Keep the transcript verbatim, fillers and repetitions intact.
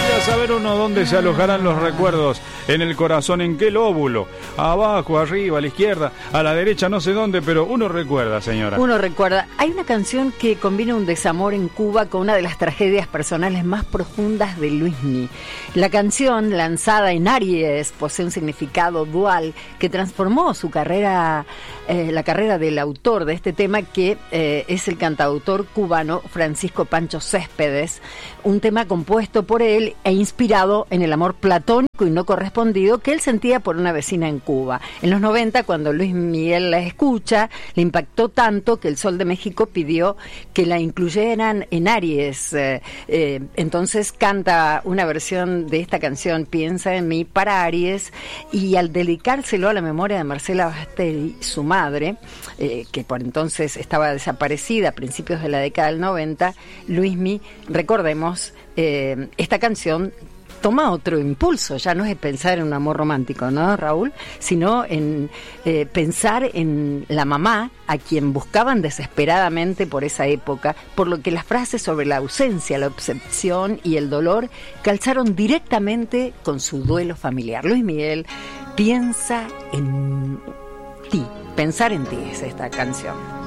Vaya a saber uno dónde se alojarán los recuerdos. En el corazón, ¿en qué lóbulo? Abajo, arriba, a la izquierda, a la derecha, no sé dónde, pero uno recuerda, señora. Uno recuerda. Hay una canción que combina un desamor en Cuba con una de las tragedias personales más profundas de Luismi. La canción, lanzada en Aries, posee un significado dual que transformó su carrera, eh, la carrera del autor de este tema, que eh, es el cantautor cubano Francisco Pancho Céspedes. Un tema compuesto por él e inspirado en el amor platónico y no correspondido que él sentía por una vecina en Cuba. En los noventa, cuando Luis Miguel la escucha, le impactó tanto que el Sol de México pidió que la incluyeran en Aries. Eh, eh, entonces canta una versión de esta canción, Piensa en mí, para Aries, y al dedicárselo a la memoria de Marcela Basteri, su madre, eh, que por entonces estaba desaparecida a principios de la década del noventa, Luismi, recordemos, eh, esta canción toma otro impulso, ya no es pensar en un amor romántico, ¿no, Raúl? Sino en eh, pensar en la mamá a quien buscaban desesperadamente por esa época, por lo que las frases sobre la ausencia, la obsesión y el dolor calzaron directamente con su duelo familiar. Luis Miguel, Piensa en ti, pensar en ti es esta canción.